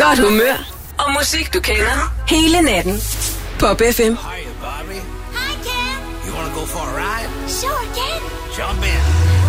Godt humør og musik, du kender. Hele natten. Pop FM. Hi, Bobby. Hi, Ken. You wanna go for a ride? Sure, Ken. Jump in.